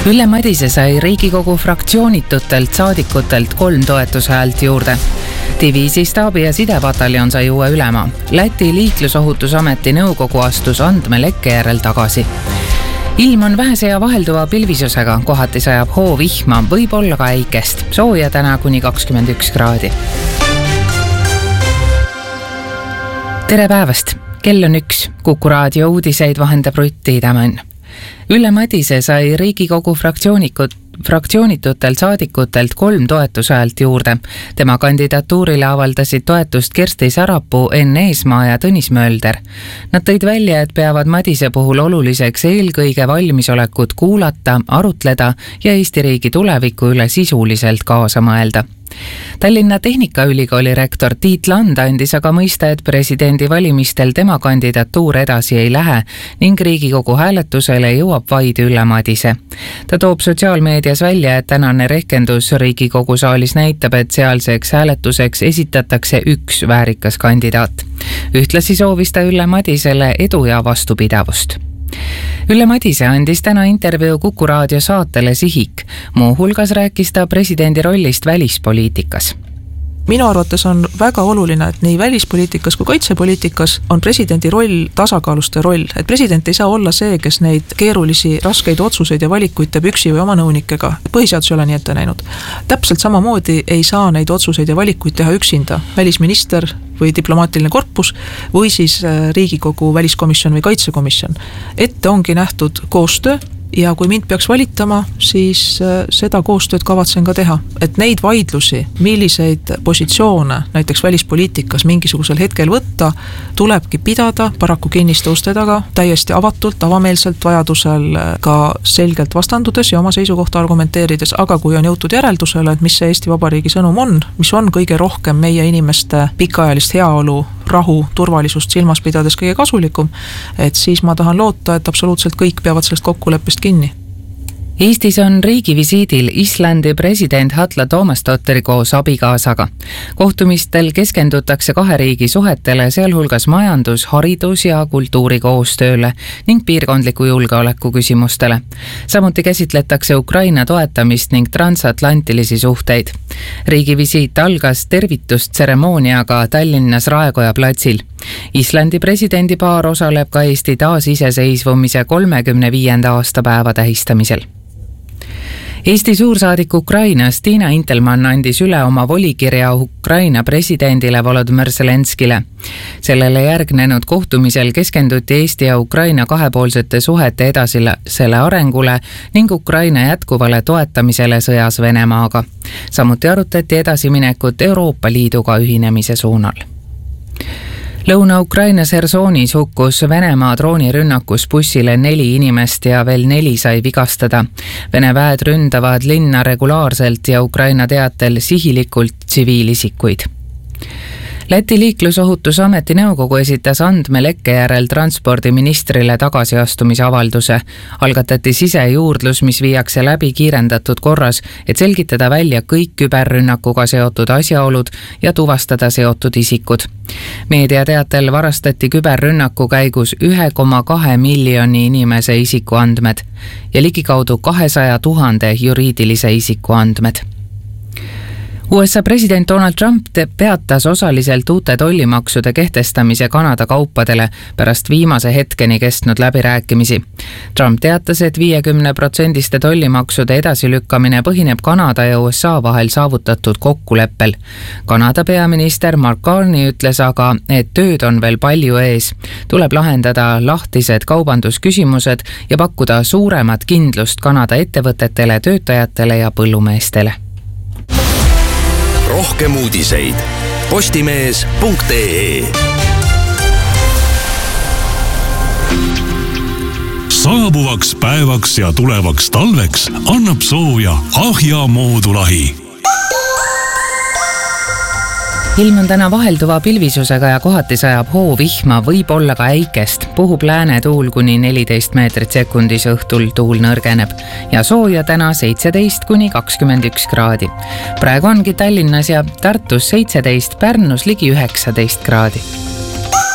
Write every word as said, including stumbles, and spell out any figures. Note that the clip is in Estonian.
Ülle Madise sai Riigikogu fraktsioonitutelt saadikutelt kolm toetushäält juurde. Diviisi staabi- ja sidepataljon sai uue ülema. Läti liiklusohutusameti nõukogu astus andmelekke järel tagasi. Ilm on vähese ja vahelduva pilvisusega, kohati sajab hoo vihma, võib olla ka äikest. Sooja täna kuni kakskümmend üks kraadi. Tere päevast! Kell on üks. Kuku raadio uudiseid vahendab Rutti Idamann. Ülle Madise sai Riigikogu fraktsioonikud fraktsioonitutelt saadikutelt kolm toetushäält juurde. Tema kandidatuurile avaldasid toetust Kersti Sarapuu, Enn Eesmaa ja Tõnis Mölder. Nad tõid välja, et peavad Madise puhul oluliseks eelkõige valmisolekut kuulata, arutleda ja Eesti riigi tuleviku üle sisuliselt kaasa mõelda. Tallinna Tehnikaülikooli rektor Tiit Land andis aga mõista, et presidendi valimistel tema kandidatuur edasi ei lähe ning Riigikogu hääletusele jõuab vaid Ülle Madise. Ta toob sotsiaalmeedias välja, et tänane rehkendus Riigikogu saalis näitab, et sealseks hääletuseks esitatakse üks väärikas kandidaat. Ühtlasi soovis ta Ülle Madisele edu ja vastupidavust. Ülle Madise andis täna intervjuu Kuku raadio saatele Sihik. Muu hulgas rääkis ta presidendi rollist välispoliitikas. Minu arvates on väga oluline, et nii välispoliitikas kui kaitsepoliitikas on presidendi roll tasakaalustaja roll. Et president ei saa olla see, kes neid keerulisi, raskeid otsuseid ja valikuid teeb üksi või oma nõunikega. Põhiseadus ei ole nii ette näinud. Täpselt samamoodi ei saa neid otsuseid ja valikuid teha üksinda. Välisminister või diplomaatiline korpus või siis Riigikogu väliskomisjon või kaitsekomisjon. Ette ongi nähtud koostöö. Ja kui mind peaks valitama, siis seda koostööd kavatsen ka teha. Et neid vaidlusi, milliseid positsioone näiteks välispoliitikas mingisugusel hetkel võtta, tulebki pidada paraku kinniste uste taga, täiesti avatult, avameelselt, vajadusel ka selgelt vastandudes ja oma seisukohta argumenteerides, aga kui on jõutud järeldusele, et mis see Eesti Vabariigi sõnum on, mis on kõige rohkem meie inimeste pikaajalist heaolu, rahu, turvalisust silmas pidades kõige kasulikum, et siis ma tahan loota, et absoluutselt kõik peavad sellest kokkuleppest kinni. Eestis on riigivisiidil Islandi president Halla Toomastottir koos abikaasaga. Kohtumistel keskendutakse kahe riigi suhetele, sealhulgas majandus, haridus ja kultuuri koostööle ning piirkondliku julgeoleku küsimustele. Samuti käsitletakse Ukraina toetamist ning transatlantilisi suhteid. Riigivisiit algas tervitustseremooniaga Tallinnas Raekoja platsil. Islandi presidendi paar osaleb ka Eesti taasiseseisvumise kolmekümne viienda aastapäeva tähistamisel. Eesti suursaadik Ukrainas Tiina Intelmann andis üle oma volikirja Ukraina presidendile Volodymyr Zelenskile. Sellele järgnenud kohtumisel keskenduti Eesti ja Ukraina kahepoolsete suhete edasisele arengule ning Ukraina jätkuvale toetamisele sõjas Venemaaga. Samuti arutati edasiminekut Euroopa Liiduga ühinemise suunal. Lõuna-Ukrainas Hersoonis hukkus Venemaa droonirünnakus bussile neli inimest ja veel neli sai vigastada. Vene väed ründavad linna regulaarselt ja Ukraina teatel sihilikult tsiviilisikuid. Läti liiklusohutusameti nõukogu esitas andmelekke järel transpordiministrile tagasiastumisavalduse. Algatati sisejuurdlus, mis viiakse läbi kiirendatud korras, et selgitada välja kõik küberrünnakuga seotud asjaolud ja tuvastada seotud isikud. Meedia teatel varastati küberrünnaku käigus ühe koma kahe miljoni inimese isikuandmed ja ligikaudu kahesaja tuhande juriidilise isiku andmed. U S A president Donald Trump peatas osaliselt uute tollimaksude kehtestamise Kanada kaupadele pärast viimase hetkeni kestnud läbirääkimisi. Trump teatas, et viiekümne protsendiste tollimaksude edasilükkamine põhineb Kanada ja U S A vahel saavutatud kokkuleppel. Kanada peaminister Mark Carney ütles aga, et tööd on veel palju ees. Tuleb lahendada lahtised kaubandusküsimused ja pakkuda suuremat kindlust Kanada ettevõtetele, töötajatele ja põllumeestele. Rohkem uudiseid postimees punkt ee. Saabuvaks päevaks ja tulevaks talveks annab sooja Ahja moodulahi. Ilm on täna vahelduva pilvisusega ja kohati sajab hoo vihma, võib olla ka äikest. Puhub lääne tuul kuni neliteist meetrit sekundis, õhtul tuul nõrgeneb. Ja sooja täna seitseteist kuni kakskümmend üks kraadi. Praegu ongi Tallinnas ja Tartus seitseteist, Pärnus ligi üheksateist kraadi.